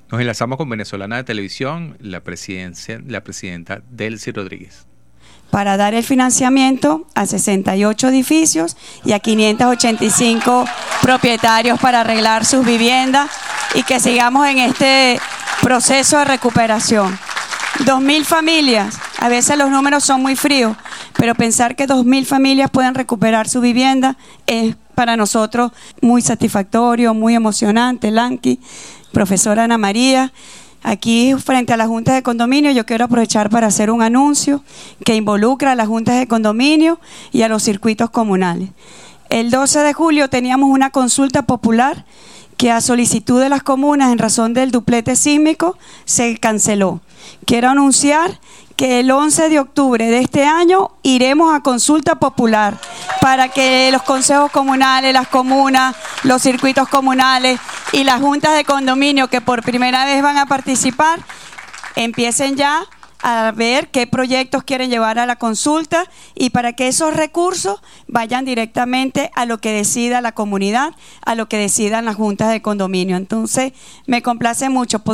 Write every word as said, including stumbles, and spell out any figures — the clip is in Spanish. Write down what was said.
Nos enlazamos con Venezolana de Televisión, la, presidencia, la presidenta Delcy Rodríguez. Para dar el financiamiento a sesenta y ocho edificios y a quinientos ochenta y cinco propietarios para arreglar sus viviendas y que sigamos en este proceso de recuperación. Dos mil familias, a veces los números son muy fríos, pero pensar que dos mil familias pueden recuperar su vivienda es para nosotros muy satisfactorio, muy emocionante. Lanqui, profesora Ana María, aquí frente a las juntas de condominio yo quiero aprovechar para hacer un anuncio que involucra a las juntas de condominio y a los circuitos comunales. El doce de julio teníamos una consulta popular que a solicitud de las comunas en razón del duplete sísmico se canceló. Quiero anunciar que el once de octubre de este año iremos a consulta popular para que los consejos comunales, las comunas, los circuitos comunales y las juntas de condominio que por primera vez van a participar empiecen ya a ver qué proyectos quieren llevar a la consulta y para que esos recursos vayan directamente a lo que decida la comunidad, a lo que decidan las juntas de condominio. Entonces, me complace mucho.